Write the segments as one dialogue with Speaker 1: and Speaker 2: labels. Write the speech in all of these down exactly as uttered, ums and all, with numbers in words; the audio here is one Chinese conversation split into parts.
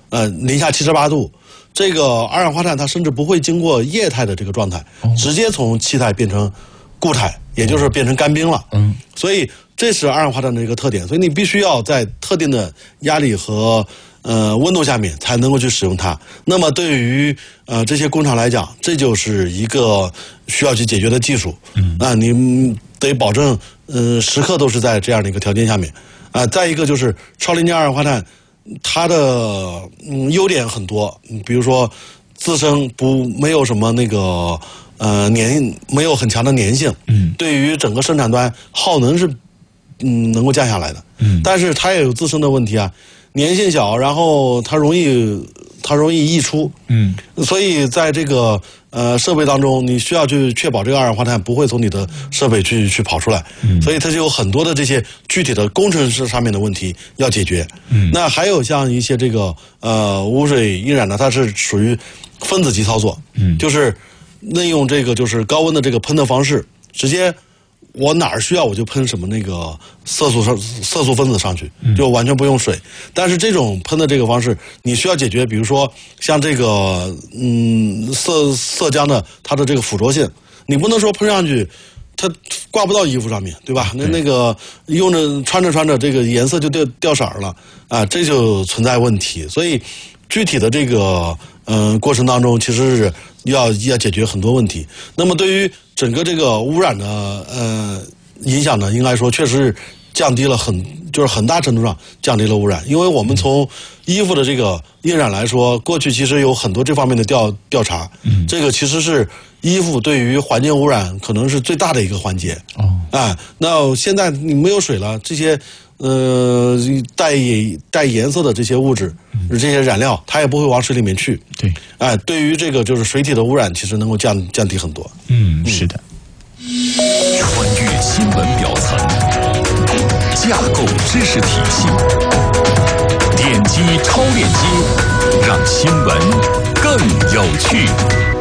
Speaker 1: 呃零下七十八度，这个二氧化碳它甚至不会经过液态的这个状态，哦、直接从气态变成固态，也就是变成干冰了。嗯，所以这是二氧化碳的一个特点，所以你必须要在特定的压力和呃温度下面才能够去使用它。那么对于呃这些工厂来讲，这就是一个需要去解决的技术。嗯，那你得保证呃时刻都是在这样的一个条件下面。啊、呃，再一个就是超临界二氧化碳，它的嗯优点很多，比如说自身不没有什么那个呃粘，没有很强的粘性。嗯，对于整个生产端耗能是嗯能够降下来的。嗯，但是它也有自身的问题啊。粘性小，然后它容易它容易溢出，嗯，所以在这个呃设备当中，你需要去确保这个二氧化碳不会从你的设备去去跑出来，嗯，所以它就有很多的这些具体的工程师上面的问题要解决，嗯，那还有像一些这个呃污水印染呢，它是属于分子级操作，嗯，就是利用这个就是高温的这个喷的方式，直接。我哪儿需要我就喷什么那个色素上色素分子上去，就完全不用水。但是这种喷的这个方式，你需要解决，比如说像这个嗯色色浆的它的这个附着性，你不能说喷上去它挂不到衣服上面，对吧？那那个用着穿着穿着这个颜色就掉掉色了啊，这就存在问题。所以具体的这个嗯、呃、过程当中，其实是要要解决很多问题。那么对于整个这个污染的呃影响呢，应该说确实是降低了很，就是很大程度上降低了污染。因为我们从衣服的这个印染来说，过去其实有很多这方面的调调查，嗯，这个其实是衣服对于环境污染可能是最大的一个环节。哦，啊，那现在你没有水了，这些呃带带颜色的这些物质，这些染料，它也不会往水里面去。对，哎，对于这个就是水体的污染，其实能够降降低很多。
Speaker 2: 嗯，是的。
Speaker 3: 穿越新闻表层，架构知识体系，点击超链接，让新闻更有趣。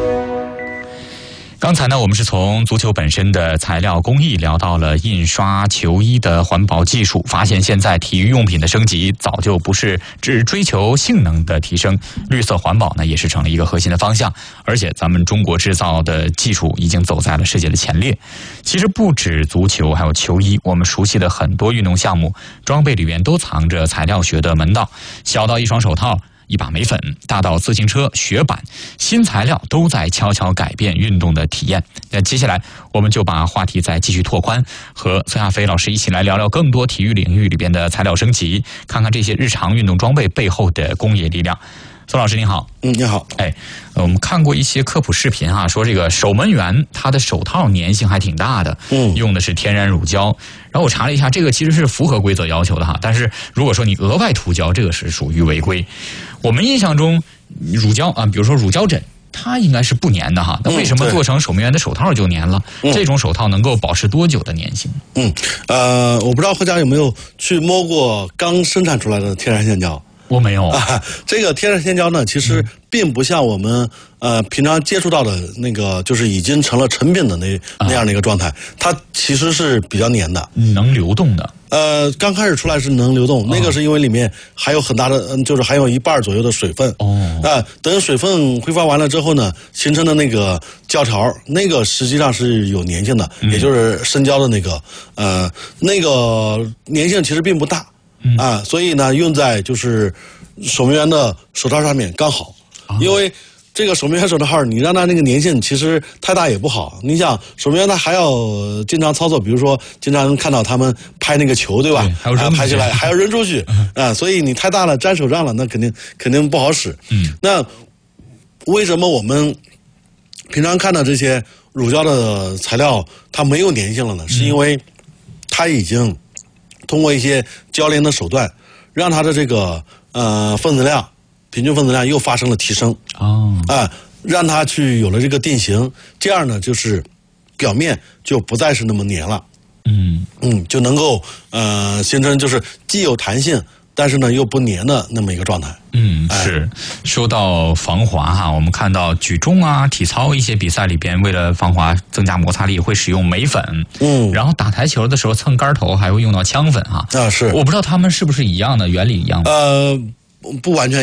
Speaker 2: 刚才呢，我们是从足球本身的材料工艺聊到了印刷球衣的环保技术，发现现在体育用品的升级早就不是只追求性能的提升，绿色环保呢也是成了一个核心的方向，而且咱们中国制造的技术已经走在了世界的前列。其实不止足球，还有球衣，我们熟悉的很多运动项目装备里面都藏着材料学的门道，小到一双手套，一把眉粉，大到自行车、雪板，新材料都在悄悄改变运动的体验。那接下来我们就把话题再继续拓宽，和孙亚飞老师一起来聊聊更多体育领域里边的材料升级，看看这些日常运动装备背后的工业力量。孙老师您好。
Speaker 1: 嗯，你好。
Speaker 2: 哎，我们看过一些科普视频啊，说这个守门员他的手套粘性还挺大的，嗯，用的是天然乳胶。然后我查了一下，这个其实是符合规则要求的哈，但是如果说你额外涂胶，这个是属于违规。我们印象中乳胶啊，比如说乳胶枕，它应该是不粘的哈，那为什么做成守门员的手套就粘了？嗯、这种手套能够保持多久的粘性？
Speaker 1: 嗯，呃，我不知道何家有没有去摸过刚生产出来的天然橡胶。
Speaker 2: 我没有
Speaker 1: 啊，这个天然橡胶呢，其实并不像我们呃平常接触到的那个，就是已经成了成品的那那样的一个状态，它其实是比较粘的，
Speaker 2: 能流动的。
Speaker 1: 呃，刚开始出来是能流动，哦、那个是因为里面还有很大的，嗯，就是含有一半左右的水分。哦，啊、呃，等水分挥发完了之后呢，形成的那个胶条，那个实际上是有粘性的，嗯、也就是生胶的那个，呃，那个粘性其实并不大。嗯、啊，所以呢，用在就是守门员的手套上面刚好，哦、因为这个守门员手套你让它那个粘性其实太大也不好。你想守门员他还要经常操作，比如说经常看到他们拍那个球，对吧？
Speaker 2: 对，还有扔、
Speaker 1: 啊、拍起来还要扔出去啊，所以你太大了粘手上了，那肯定肯定不好使。嗯，那为什么我们平常看到这些乳胶的材料它没有粘性了呢？是因为它已经通过一些交联的手段，让它的这个呃分子量、平均分子量又发生了提升。哦，啊、呃，让它去有了这个定型，这样呢，就是表面就不再是那么粘了。嗯嗯，就能够呃形成就是既有弹性，但是呢又不粘的那么一个状态。
Speaker 2: 嗯，是。说到防滑哈，我们看到举重啊、体操一些比赛里边，为了防滑、增加摩擦力，会使用镁粉。嗯，然后打台球的时候蹭杆头还会用到枪粉哈。啊，是。我不知道他们是不是一样的原理一样的。
Speaker 1: 呃，不完全。